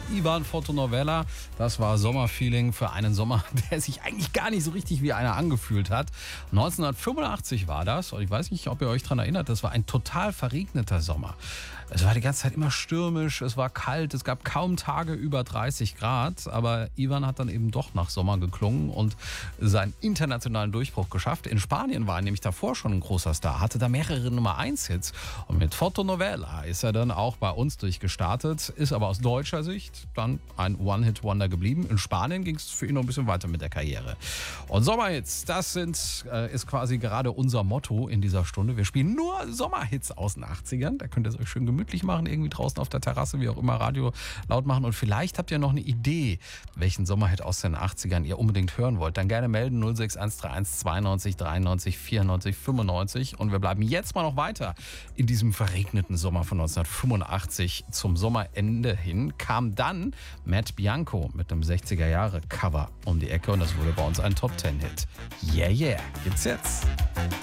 Ivan Fotonovella. Das war Sommerfeeling für einen Sommer, der sich eigentlich gar nicht so richtig wie einer angefühlt hat. 1985 war das und ich weiß nicht, ob ihr euch daran erinnert, das war ein total verregneter Sommer. Es war die ganze Zeit immer stürmisch, es war kalt, es gab kaum Tage über 30 Grad, aber Ivan hat dann eben doch nach Sommer geklungen und seinen internationalen Durchbruch geschafft. In Spanien war er nämlich davor schon ein großer Star, hatte da mehrere Nummer-1-Hits und mit Fotonovella ist er dann auch bei uns durchgestartet, ist aber aus deutscher Sicht dann ein One-Hit-Wonder geblieben. In Spanien ging es für ihn noch ein bisschen weiter mit der Karriere. Und Sommerhits, das ist quasi gerade unser Motto in dieser Stunde. Wir spielen nur Sommerhits aus den 80ern, da könnt ihr es euch schön gemütlich machen, irgendwie draußen auf der Terrasse, wie auch immer, Radio laut machen. Und vielleicht habt ihr noch eine Idee, welchen Sommerhit aus den 80ern ihr unbedingt hören wollt. Dann gerne melden 06131 92 93 94 95. Und wir bleiben jetzt mal noch weiter. In diesem verregneten Sommer von 1985 zum Sommerende hin kam dann Matt Bianco mit einem 60er-Jahre-Cover um die Ecke und das wurde bei uns ein Top-10-Hit. Yeah, yeah, gibt's jetzt.